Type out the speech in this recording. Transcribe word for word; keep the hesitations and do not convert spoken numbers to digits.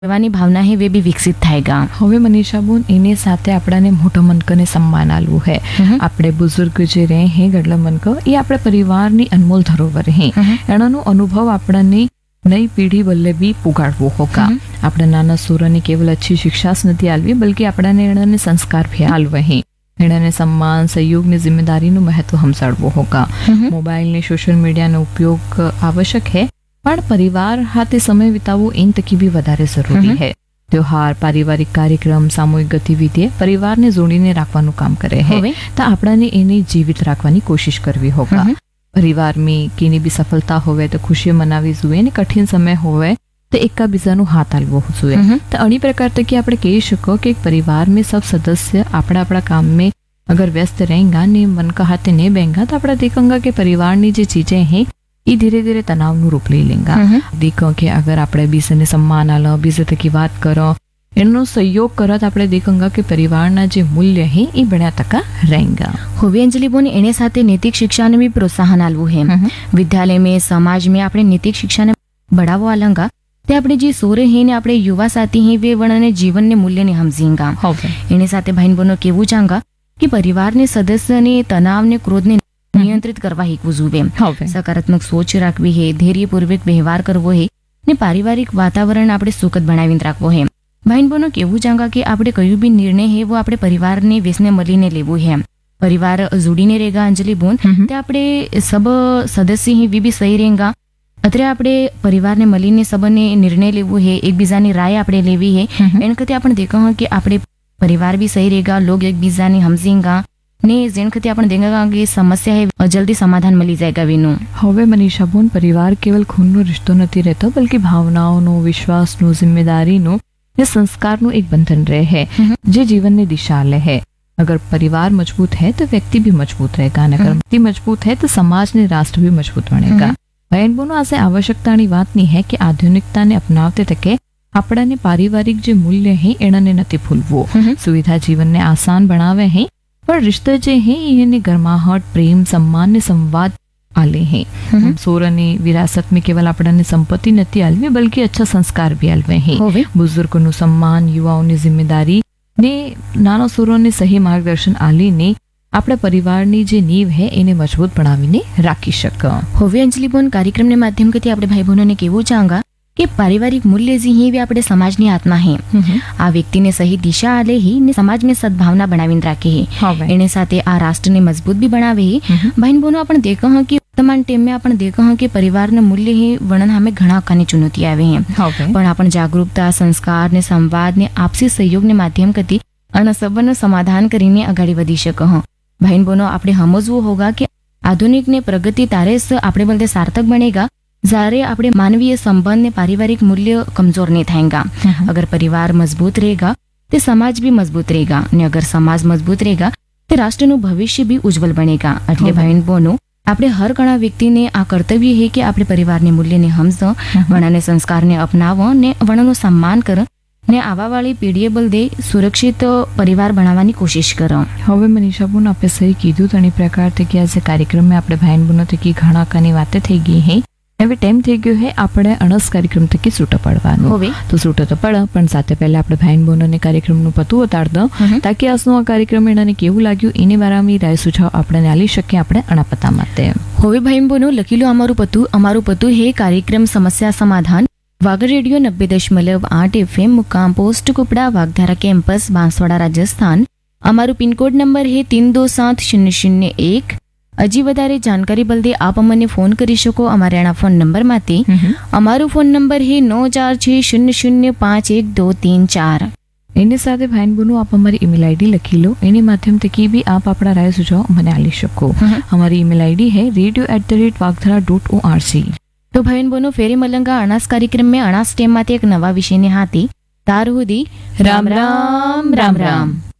કરવાની ભાવના હે વે બી વિકસિત થાયગા। હવે મનીષા બોન એની સાથે આપણાને મોટા મનકને સન્માન આલવું હે। આપણે બુઝુર્ગ જે રહે હે ગઢલા મનક એ આપણે પરિવારની અનમોલ ધરોહર હે। એનાનો અનુભવ આપણને નઈ પેઢી બલ્લે બી પુગાડવો હોગા। આપણે નાના સોરાની કેવલ अच्छी शिक्षा જ નથી આલવી બલકે આપણાને એનાને સંસ્કાર ભી આલવા હે। એનાને સન્માન સહયોગની જિમ્મેદારીનું મહત્વ સમજાડવો હોગા। મોબાઈલ ને સોશિયલ મીડિયાનો ઉપયોગ આવશ્યક હે પણ પરિવાર હાથે સમય વિતાવવો એન તકી બી વધારે જરૂરી હે। त्योहार पारिवारिक कार्यक्रम सामूहिक गतिविधि परिवार ने जोड़ीने राखवानुं काम करे है तो आपणाने एने जीवित राखवानी कोशिश करवी होगा। परिवार में केनी भी सफलता होवे तो खुशी मनावी जुए ने कठिन समय होवे तो एकाबीजानो हाथ आलवो जुए। तो अणी प्रकार तक आपणे कही शको कि परिवार में सब सदस्य अपना अपना काम में अगर व्यस्त रहेंगा ने मन का हाथे नहीं बेंगा तो अपना देखेंगा कि परिवार की जो चीजें हैं ये धीरे धीरे तनाव नु रूप ले लेंगा। देखो कि अगर आपणे बीजे ने सम्मान आलो बीजे तकी बात करो एनो सहयोग करो तो आपणे देखेंगा कि परिवारना जे मूल्य है ये बण्या टका रहेंगा। होवे अंजलि बोन एने साथे नैतिक शिक्षा ने भी प्रोत्साहन आलवू है। विद्यालय में समाज में आपणे नैतिक शिक्षा ने बढ़ावो आलंगा ते आपणे जे सोरे है ने आपणे युवा साथी है वे वणने जीवन ने मूल्य ने समझेंगा। एने साथे भाईन बोनो केवू चांगा कि परिवार ने सदस्य ने तनाव ने क्रोध ने नियंत्रित करवा हीकवू जुए। सकारात्मक सोच राखवी है धैर्यपूर्वक व्यवहार करवो है ने पारिवारिक वातावरण आपणे सुखद बनावीने राखवो है। भाईन बोनो केवू चांगा कि आपणे कयो भी निर्णय है वो आपणे परिवार ने वेसने मलीने लेवो है। परिवार जुड़ीने रहेगा अंजलि बोन ते आपणे सब सदस्य ही वी भी सही रहेगा। अत्रे आपणे परिवार ने मलीने सबने निर्णय लेवो है एक बीजानी राय आपणे लेवी है एन करते आपण देखो कि आपणे परिवार भी सही रहेगा लोग एक बीजाने समझेंगा ने जेन खते आपण देंगा कि समस्या है जल्दी समाधान मिली जाएगा विनु। હવે મનીષા બોન પરિવાર કેવલ ખૂનનો રિશ્તો નથી રહેતો બલકે ભાવનાઓનો વિશ્વાસનો જિમ્મેદારીનો ને સંસ્કારનો એક બંધન રહે है જે જીવનની દિશા લે है। अगर परिवार मजबूत है तो व्यक्ति भी मजबूत रहेगा और अगर व्यक्ति मजबूत है तो समाज ने राष्ट्र भी मजबूत बनेगा। बहन बोनो आसे आवश्यकतानी વાત ની है कि आधुनिकताने अपनावते तके आपणाने पारिवारिक जे मूल्य है एनाने नथी भूलवो। सुविधा जीवन ने आसान बनावे है पर रिश्ते जे है ये गर्माहट प्रेम सम्मान ने संवाद आले हैं। सोरानी विरासत में केवल आपणाने संपत्ति नथी आलवी बल्कि अच्छा संस्कार भी आलवे हैं। बुजुर्गों सम्मान युवाओं की जिम्मेदारी ने नाना सोरो ने सही मार्गदर्शन आली ने आपણા પરિવારની જે નીવ હે એને મજબૂત બનાવીને રાખી શકે। હવે અંજલિ બોન કાર્યક્રમને માધ્યમથી આપણે ભાઈ બહેનોને કહેવું ચાહંગા કે પારિવારિક મૂલ્ય જે હે આપણે સમાજની આત્મા હે। આ વ્યક્તિને સહી દિશા આલે હી ને સમાજ में सद्भावना बनाવીને રાખે હે એને સાથે આ રાષ્ટ્રને મજબૂત भी बनावे હે। ભાઈ બહેનો આપણે देखो हैं कि वर्तमान टाइम में आपण देखो हैं कि परिवारना मूल्य हे वर्णन हमें घणा कानी चुनौती आवे है पण आपण जागरूकता संस्कार ने संवाद ने आपसी सहयोग ने माध्यम कती अण सबनो समाधान करीने अगाड़ी वधी शक ह। भाईन बहनों आपणे समझवू होगा कि आधुनिक ने प्रगति तारे से आपणे बोलते सार्थक बनेगा जारे आपणे मानवीय संबंध ने पारिवारिक मूल्य कमजोर नहीं थाएगा। अगर परिवार मजबूत रहेगा तो समाज भी मजबूत रहेगा ने अगर समाज मजबूत रहेगा तो राष्ट्र नु भविष्य भी उज्जवल बनेगा। એટલે ભાઈન બહેનો આપણે હર ઘણા વ્યક્તિને આ કર્તવ્ય છે કે આપણે પરિવારની મૂલ્યને સમજો વણાને સંસ્કારને અપનાવો ને વણનું સન્માન કરો ને આવાવાળી પેઢીએ બલદે સુરક્ષિત પરિવાર બનાવવાની કોશિશ કરો। હવે મનીષા બોન આપણે સહી કીધું તણી પ્રકાર થી કે આજે કાર્યક્રમમાં આપણે ભાઈન બહેનો તકી ઘણા કાની વાતે થઈ ગઈ હે। હવે ટાઈમ થઈ ગયો હે આપણે અણસ કાર્યક્રમ તકી છૂટો પડવાનો હવે તો છૂટો તો પડ પણ સાથે પહેલા આપણે ભાઈન બહેનોને કાર્યક્રમનું પતું ઉતાર દો તાકી આજનો આ કાર્યક્રમ એનાને કેવું લાગ્યું એની વારામાં રાય સુझाव આપણે આલી શકીએ આપણે અણા પતા માટે। હવે ભાઈન બહેનો લખી લો અમારું પતું અમારું પતું હે કાર્યક્રમ समस्या समाधान वागर रेडियो नब्बे दशमलव आठ एफ एम मुकाम पोस्ट कुपड़ा वागधारा campus Banswara Rajasthan. Amaru pin code number है तीन दो सात शून्य शून्य एक। हजी वधारे जानकारी बलदे आप अमने फोन करी शको अमारे आना फोन नंबर माते। अमारू फोन नंबर है नौ चार छह शून्य शून्य पांच एक दो तीन चार। एने साथे भाईन बहनों आप हमारी ईमेल आईडी लखी लो एने माध्यम थकी भी आप अपना राय सुझाव मने आली शको। हमारी ईमेल आईडी है radio at the rate वागधरा dot O R C. तो भाईन बहनों फेरी मलंगा अनास कार्यक्रम में अनास टेम माते एक नवा विषय ने हाथी तार हुदी राम राम राम राम।